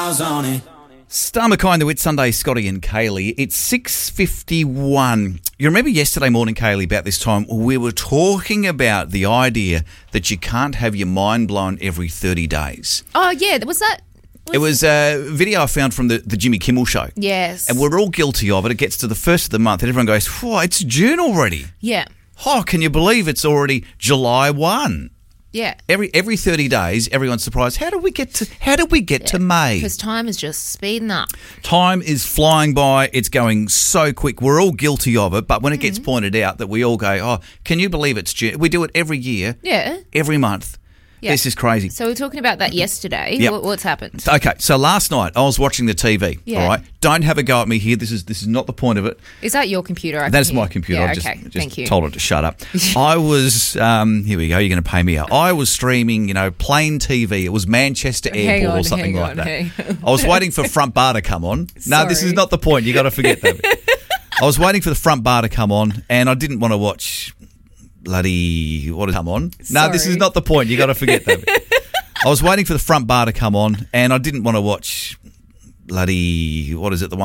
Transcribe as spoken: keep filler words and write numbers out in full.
miles on it. Star McKay, the Wit Sunday, Scotty and Kaylee. It's six fifty-one. You remember yesterday morning, Kaylee, about this time, we were talking about the idea that you can't have your mind blown every thirty days. Oh, yeah. Was that... Was It was a video I found from the, the Jimmy Kimmel Show. Yes. And we're all guilty of it. It gets to the first of the month and everyone goes, whoa, it's June already. Yeah. Oh, can you believe it's already July first? Yeah. Every every thirty days, everyone's surprised. How do we get to how do we get yeah. to May? Because time is just speeding up. Time is flying by. It's going so quick. We're all guilty of it. But when it gets Mm-hmm. pointed out that we all go, oh, can you believe it's June? We do it every year. Yeah. Every month. Yeah. This is crazy. So we were talking about that yesterday. Yep. What, what's happened? Okay, so last night I was watching the T V. Yeah. All right, don't have a go at me here. This is this is not the point of it. Is that your computer? I That is can my hear? computer. Yeah, I just, okay. just Thank you. told it to shut up. I was, um, here we go, you're going to pay me out. I was streaming, you know, plain T V. It was Manchester Hang Airport on, or something hang like on, that. hang on. I was waiting for front bar to come on. No, this is Sorry. not the point. You got to forget that. I was waiting for the front bar to come on and I didn't want to watch bloody, what is come on? No, this is Sorry. not the point. You got to forget that. I was waiting for the front bar to come on and I didn't want to watch bloody, what is it, the one